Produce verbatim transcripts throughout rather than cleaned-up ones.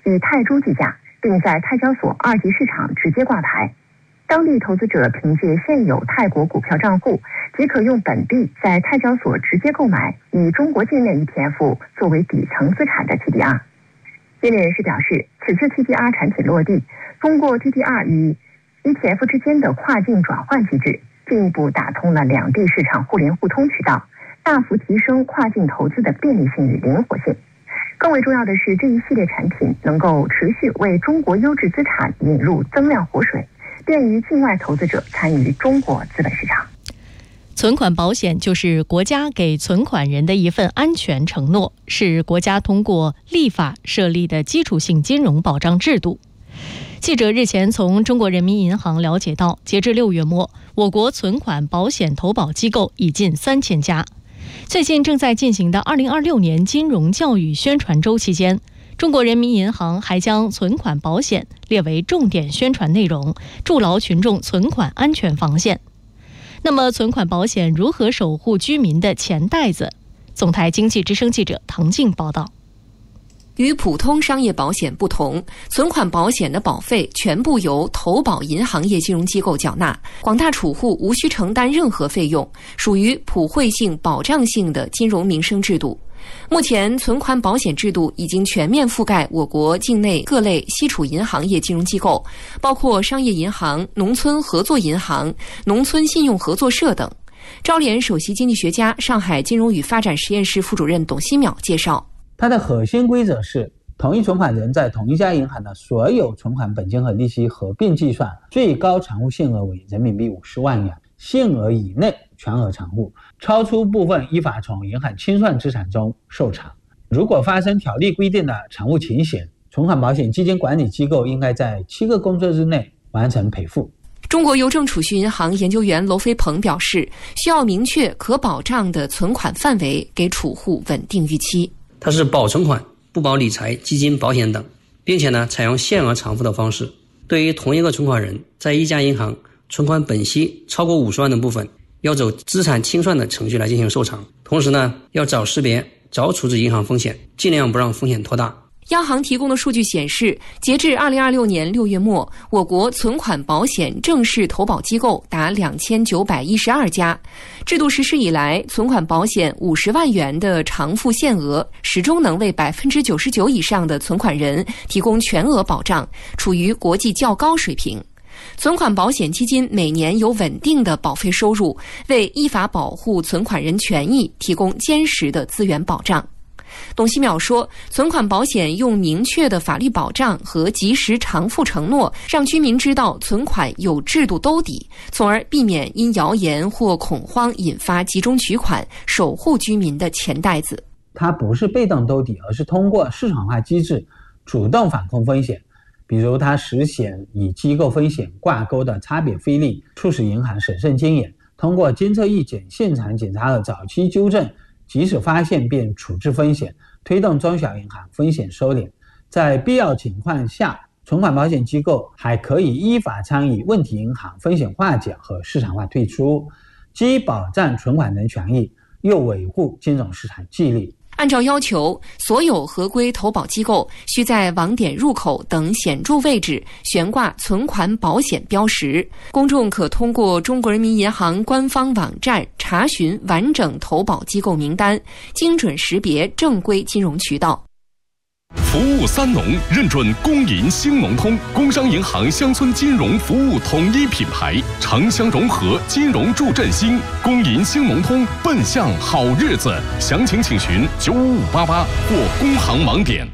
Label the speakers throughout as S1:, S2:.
S1: 以泰铢计价，并在泰交所二级市场直接挂牌。当地投资者凭借现有泰国股票账户，即可用本币在泰交所直接购买以中国境内 E T F 作为底层资产的 T D R。业内人士表示，此次 T D R 产品落地，通过 T D R 与 E T F 之间的跨境转换机制，进一步打通了两地市场互联互通渠道，大幅提升跨境投资的便利性与灵活性。更为重要的是，这一系列产品能够持续为中国优质资产引入增量活水，便于境外投资者参与中国资本市场。
S2: 存款保险就是国家给存款人的一份安全承诺，是国家通过立法设立的基础性金融保障制度。记者日前从中国人民银行了解到，截至六月末，我国存款保险投保机构已近三千家。最近正在进行的二零二六年金融教育宣传周期间，中国人民银行还将存款保险列为重点宣传内容，筑牢群众存款安全防线。那么，存款保险如何守护居民的钱袋子？总台经济之声记者唐静报道。
S3: 与普通商业保险不同，存款保险的保费全部由投保银行业金融机构缴纳，广大储户无需承担任何费用，属于普惠性、保障性的金融民生制度。目前，存款保险制度已经全面覆盖我国境内各类西储银行业金融机构，包括商业银行、农村合作银行、农村信用合作社等。招联首席经济学家、上海金融与发展实验室副主任董希淼介绍，
S4: 它的核心规则是，同一存款人在同一家银行的所有存款本金和利息合并计算，最高偿付限额为人民币五十万元，限额以内全额偿付，超出部分依法从银行清算资产中受偿。如果发生条例规定的偿付情形，存款保险基金管理机构应该在七个工作日内完成赔付。
S3: 中国邮政储蓄银行研究员娄飞鹏表示，需要明确可保障的存款范围，给储户稳定预期。
S5: 它是保存款、不保理财、基金、保险等，并且呢，采用限额偿付的方式。对于同一个存款人，在一家银行存款本息超过五十万的部分，要走资产清算的程序来进行受偿。同时呢，要早识别、早处置银行风险，尽量不让风险拖大。
S3: 央行提供的数据显示，截至二零二六年六月末，我国存款保险正式投保机构达两千九百一十二家。制度实施以来，存款保险五十万元的偿付限额始终能为百分之九十九以上的存款人提供全额保障，处于国际较高水平。存款保险基金每年有稳定的保费收入，为依法保护存款人权益提供坚实的资源保障。董希淼说，存款保险用明确的法律保障和及时偿付承诺，让居民知道存款有制度兜底，从而避免因谣言或恐慌引发集中取款，守护居民的钱袋子。
S4: 它不是被动兜底，而是通过市场化机制主动反控风险。比如它实现与机构风险挂钩的差别非例，促使银行审慎经营，通过监测预检、现场检查和早期纠正，及时发现并处置风险，推动中小银行风险收敛。在必要情况下，存款保险机构还可以依法参与问题银行风险化解和市场化退出，既保障存款人权益，又维护金融市场纪律。
S3: 按照要求，所有合规投保机构需在网点入口等显著位置悬挂存款保险标识，公众可通过中国人民银行官方网站查询完整投保机构名单，精准识别正规金融渠道。
S6: 服务三农认准工银兴农通，工商银行乡村金融服务统一品牌，城乡融合，金融助振兴。工银兴农通，奔向好日子。详情请询九五五八八或工行网点。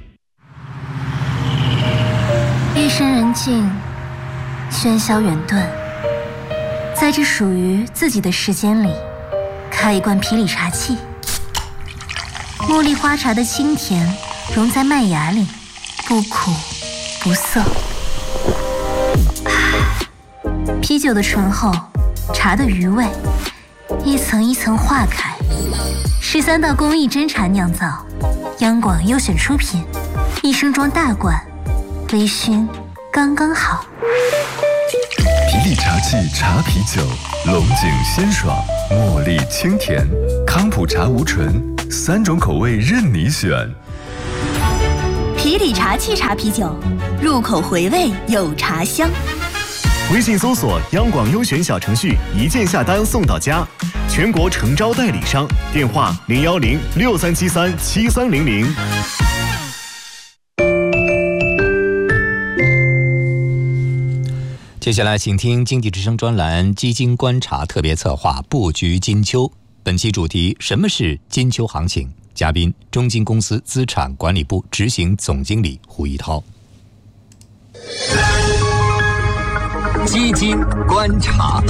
S7: 夜深人静，喧嚣远遁，在这属于自己的时间里，开一罐皮里茶气。茉莉花茶的清甜融在麦芽里，不苦不涩。啤酒的醇厚，茶的余味，一层一层化开。十三道工艺真茶酿造，央广优选出品，一升装大罐，微醺刚刚好。
S8: 皮里茶气茶啤酒，龙井鲜爽，茉莉清甜，康普茶无醇，三种口味任你选。
S9: 皮里茶气茶啤酒，入口回味有茶香。
S10: 微信搜索央广优选小程序，一键下单送到家，全国诚招代理商，电话零幺零六三七三七三零零。
S11: 接下来请听经济之声专栏基金观察特别策划布局金秋，本期主题：什么是金秋行情？嘉宾：中金公司资产管理部执行总经理胡一涛。
S12: 基金观察。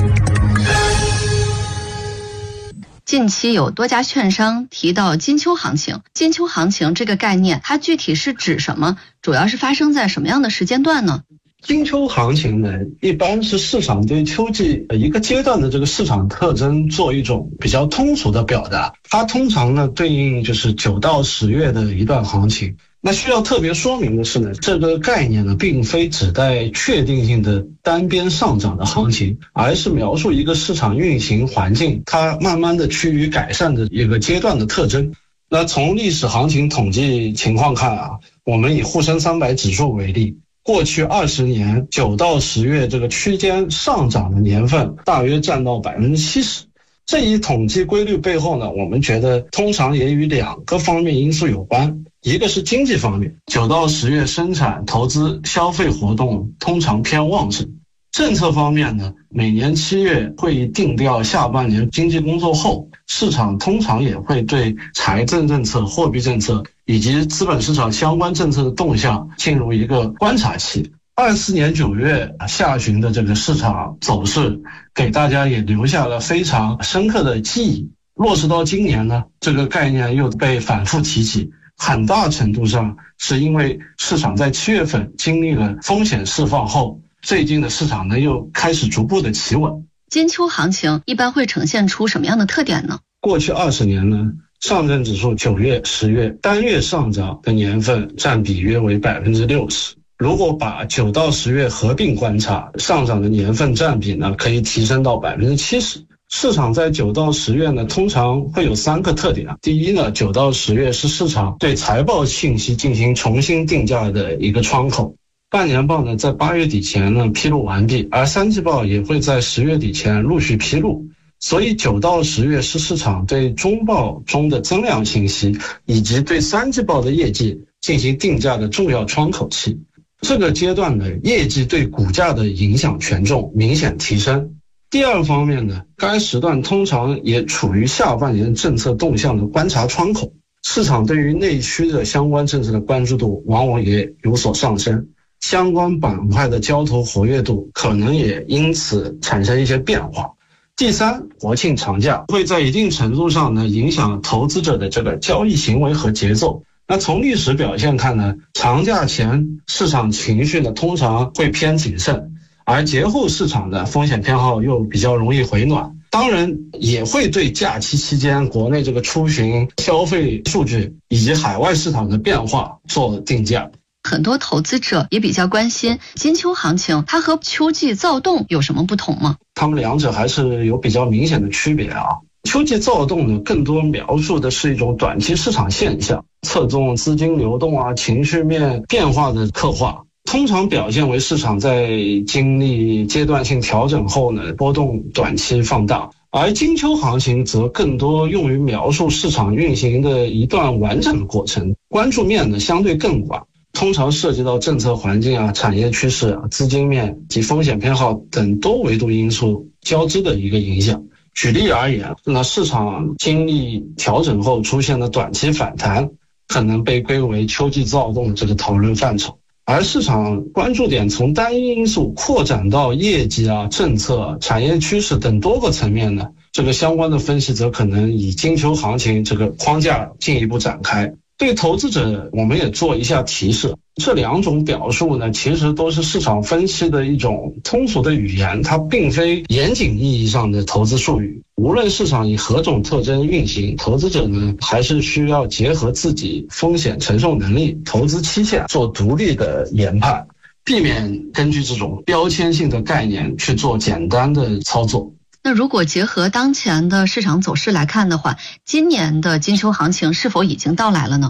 S13: 近期有多家券商提到金秋行情，金秋行情这个概念，它具体是指什么？主要是发生在什么样的时间段呢？
S14: 金秋行情呢，一般是市场对秋季一个阶段的这个市场特征做一种比较通俗的表达，它通常呢对应就是九到十月的一段行情。那需要特别说明的是呢，这个概念呢并非指代确定性的单边上涨的行情，而是描述一个市场运行环境它慢慢的趋于改善的一个阶段的特征。那从历史行情统计情况看啊，我们以沪深三百指数为例，过去二十年九到十月这个区间上涨的年份大约占到百分之七十。这一统计规律背后呢，我们觉得通常也与两个方面因素有关。一个是经济方面，九到十月生产、投资、消费活动通常偏旺盛。政策方面呢，每年七月会议定调下半年经济工作后，市场通常也会对财政政策、货币政策以及资本市场相关政策的动向进入一个观察期。二四年九月下旬的这个市场走势，给大家也留下了非常深刻的记忆。落实到今年呢，这个概念又被反复提起，很大程度上是因为市场在七月份经历了风险释放后，最近的市场呢又开始逐步的企稳。
S13: 金秋行情一般会呈现出什么样的特点呢？
S14: 过去二十年呢，上证指数九月、十月单月上涨的年份占比约为百分之六十。如果把九到十月合并观察，上涨的年份占比呢可以提升到百分之七十。市场在九到十月呢，通常会有三个特点。第一呢，九到十月是市场对财报信息进行重新定价的一个窗口。半年报呢，在八月底前呢披露完毕，而三季报也会在十月底前陆续披露。所以九到十月是市场对中报中的增量信息以及对三季报的业绩进行定价的重要窗口期。这个阶段的业绩对股价的影响权重明显提升。第二方面呢，该时段通常也处于下半年政策动向的观察窗口，市场对于内需的相关政策的关注度往往也有所上升，相关板块的交投活跃度可能也因此产生一些变化。第三，国庆长假会在一定程度上呢影响投资者的这个交易行为和节奏。那从历史表现看呢，长假前市场情绪呢通常会偏谨慎，而节后市场的风险偏好又比较容易回暖，当然也会对假期期间国内这个出行消费数据以及海外市场的变化做定价。
S13: 很多投资者也比较关心金秋行情，它和秋季躁动有什么不同吗？
S14: 它们两者还是有比较明显的区别啊。秋季躁动呢，更多描述的是一种短期市场现象，侧重资金流动啊、情绪面变化的刻画。通常表现为市场在经历阶段性调整后呢，波动短期放大，而金秋行情则更多用于描述市场运行的一段完整的过程，关注面呢相对更广，通常涉及到政策环境啊、产业趋势啊、资金面及风险偏好等多维度因素交织的一个影响。举例而言，那市场经历调整后出现的短期反弹，可能被归为秋季躁动这个讨论范畴。而市场关注点从单一因素扩展到业绩啊、政策、产业趋势等多个层面呢，这个相关的分析则可能以金秋行情这个框架进一步展开。对投资者我们也做一下提示，这两种表述呢，其实都是市场分析的一种通俗的语言，它并非严谨意义上的投资术语。无论市场以何种特征运行，投资者呢还是需要结合自己风险承受能力、投资期限做独立的研判，避免根据这种标签性的概念去做简单的操作。
S13: 那如果结合当前的市场走势来看的话，今年的金秋行情是否已经到来了呢？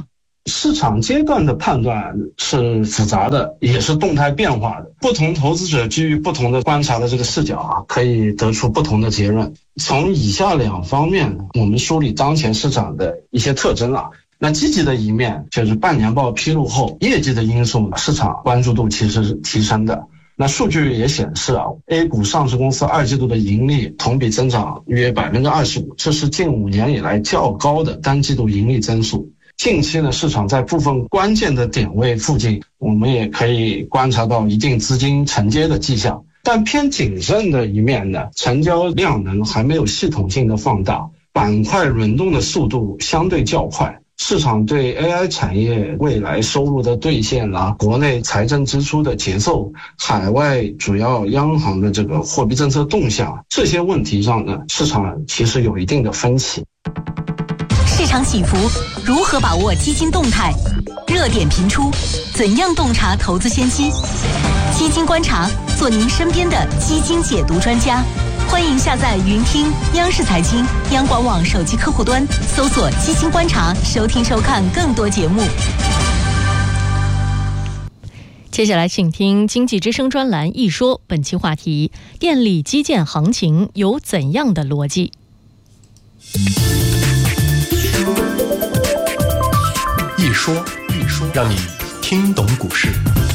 S14: 市场阶段的判断是复杂的，也是动态变化的。不同投资者基于不同的观察的这个视角啊，可以得出不同的结论。从以下两方面，我们梳理当前市场的一些特征啊。那积极的一面就是半年报披露后，业绩的因素市场关注度其实是提升的。那数据也显示啊 ，A 股上市公司二季度的盈利同比增长约 百分之二十五， 这是近五年以来较高的单季度盈利增速。近期呢，市场在部分关键的点位附近，我们也可以观察到一定资金承接的迹象。但偏谨慎的一面呢，成交量能还没有系统性的放大，板块轮动的速度相对较快。市场对 A I 产业未来收入的兑现啦、国内财政支出的节奏、海外主要央行的这个货币政策动向，这些问题上呢，市场其实有一定的分歧。
S9: 市场起伏，如何把握基金动态？热点频出，怎样洞察投资先机？基金观察，做您身边的基金解读专家。欢迎下载云听央视财经、央广网手机客户端，搜索基金观察，收听收看更多节目。
S2: 接下来请听经济之声专栏一说，本期话题：电力基建行情有怎样的逻辑？
S15: 一说一说，让你听懂股市。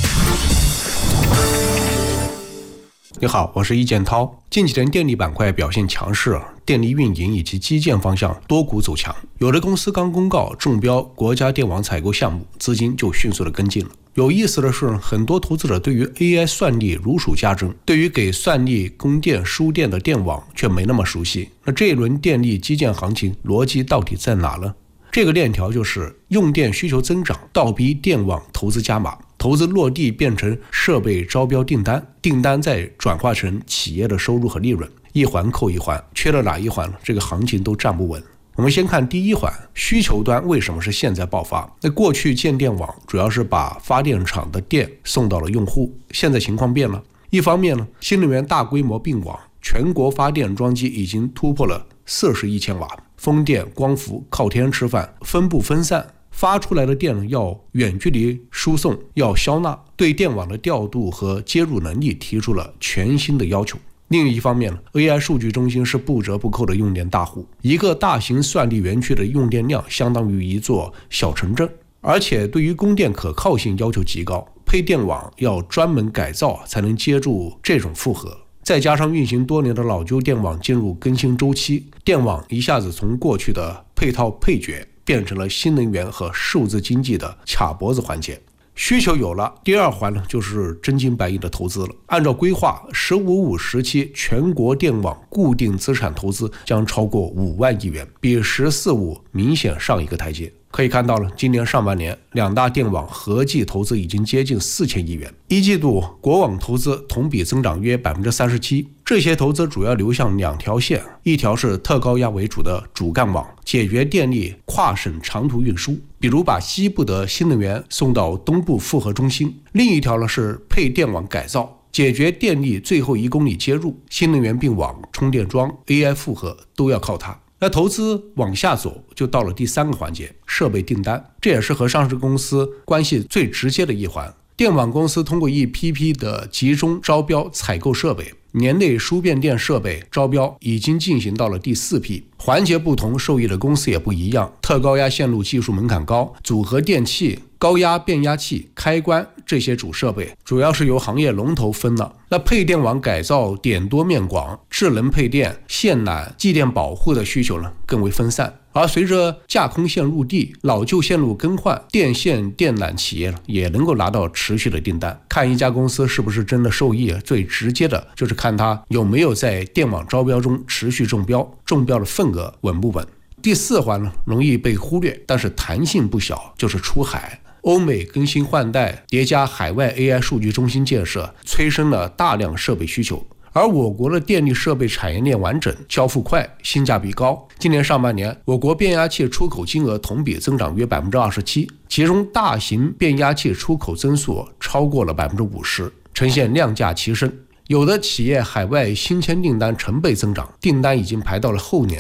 S15: 你好，我是易建涛。近几年电力板块表现强势，电力运营以及基建方向多股走强。有的公司刚公告中标国家电网采购项目，资金就迅速的跟进了。有意思的是，很多投资者对于 A I 算力如数家珍，对于给算力供电输电的电网却没那么熟悉。那这一轮电力基建行情逻辑到底在哪呢？这个链条就是用电需求增长，倒逼电网投资加码，投资落地变成设备招标订单，订单再转化成企业的收入和利润，一环扣一环，缺了哪一环，这个行情都站不稳。我们先看第一环，需求端为什么是现在爆发？那过去建电网主要是把发电厂的电送到了用户，现在情况变了。一方面呢，新能源大规模并网，全国发电装机已经突破了四十亿千瓦，风电、光伏靠天吃饭，分布分散，发出来的电要远距离输送，要消纳，对电网的调度和接入能力提出了全新的要求。另一方面 A I 数据中心是不折不扣的用电大户，一个大型算力园区的用电量相当于一座小城镇，而且对于供电可靠性要求极高，配电网要专门改造才能接住这种负荷。再加上运行多年的老旧电网进入更新周期，电网一下子从过去的配套配角变成了新能源和数字经济的卡脖子环节。需求有了，第二环呢就是真金白银的投资了。按照规划，十五五时期全国电网固定资产投资将超过五万亿元，比十四五明显上一个台阶。可以看到了，今年上半年两大电网合计投资已经接近四千亿元，一季度国网投资同比增长约 百分之三十七。 这些投资主要流向两条线，一条是特高压为主的主干网，解决电力跨省长途运输，比如把西部的新能源送到东部复合中心；另一条呢是配电网改造，解决电力最后一公里接入，新能源并网、充电桩、A I 复合都要靠它。那投资往下走，就到了第三个环节，设备订单，这也是和上市公司关系最直接的一环。电网公司通过一批批的集中招标采购设备，年内输变电设备招标已经进行到了第四批，环节不同，受益的公司也不一样。特高压线路技术门槛高，组合电器、高压变压器、开关这些主设备主要是由行业龙头分了。那配电网改造点多面广，智能配电、线缆、继电保护的需求呢更为分散。而随着架空线入地，老旧线路更换，电线电缆企业也能够拿到持续的订单。看一家公司是不是真的受益，最直接的就是看它有没有在电网招标中持续中标，中标的份额稳不稳。第四环呢，容易被忽略，但是弹性不小，就是出海。欧美更新换代叠加海外 A I 数据中心建设，催生了大量设备需求。而我国的电力设备产业链完整，交付快，性价比高。今年上半年，我国变压器出口金额同比增长约 百分之二十七， 其中大型变压器出口增速超过了 百分之五十， 呈现量价齐升。有的企业海外新签订单成倍增长，订单已经排到了后年了。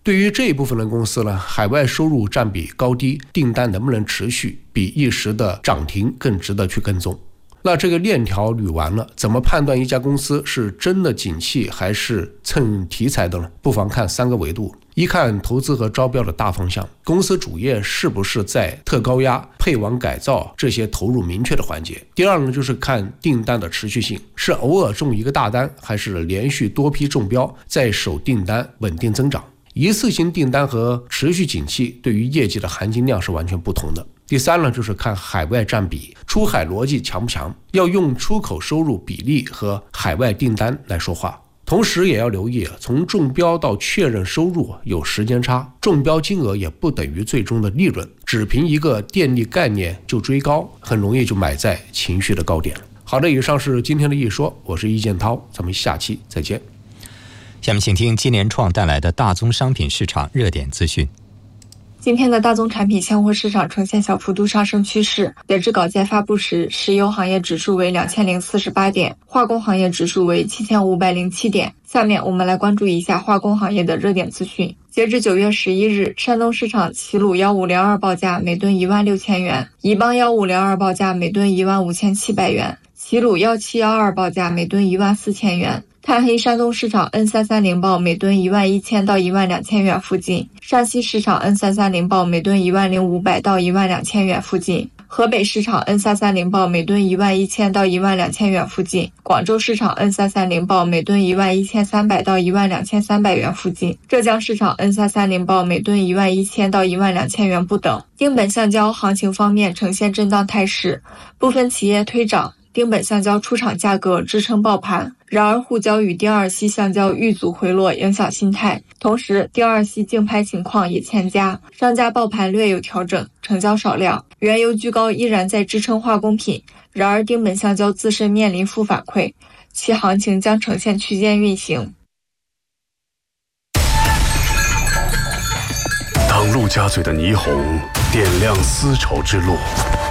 S15: 对于这一部分的公司呢，海外收入占比高低、订单能不能持续，比一时的涨停更值得去跟踪。那这个链条捋完了，怎么判断一家公司是真的景气还是蹭题材的呢？不妨看三个维度。一看投资和招标的大方向，公司主业是不是在特高压、配网改造这些投入明确的环节。第二呢，就是看订单的持续性，是偶尔中一个大单，还是连续多批中标，在守订单稳定增长。一次性订单和持续景气对于业绩的含金量是完全不同的。第三呢，就是看海外占比，出海逻辑强不强，要用出口收入比例和海外订单来说话。同时也要留意，从中标到确认收入有时间差，中标金额也不等于最终的利润，只凭一个电力概念就追高，很容易就买在情绪的高点。好的，以上是今天的一说，我是易建涛，咱们下期再见。
S11: 下面请听金联创带来的大宗商品市场热点资讯。
S16: 今天的大宗产品现货市场呈现小幅度上升趋势。截至稿件发布时，石油行业指数为两千零四十八点，化工行业指数为七千五百零七点。下面我们来关注一下化工行业的热点资讯。截至九月十一日，山东市场齐鲁幺五零二报价每吨一万六千元，宜邦幺五零二报价每吨一万五千七百元，齐鲁幺七幺二报价每吨一万四千元。碳黑山东市场 N 三三零 报每吨一万一千到一万两千元附近，山西市场 N 三三零 报每吨一万零五百到一万两千元附近，河北市场 N 三三零 报每吨一万一千到一万两千元附近，广州市场 N 三三零 报每吨一万一千三百到一万两千三百元附近，浙江市场 N 三三零 报每吨一万一千到一万两千元不等。丁苯橡胶行情方面呈现震荡态势，部分企业推涨，丁苯橡胶出厂价格支撑爆盘。然而沪焦与丁二烯橡胶遇阻回落影响心态，同时丁二烯竞拍情况也欠佳，商家爆盘略有调整，成交少量。原油居高依然在支撑化工品，然而丁苯橡胶自身面临负反馈，其行情将呈现区间运行。
S17: 当陆家嘴的霓虹点亮丝绸之路，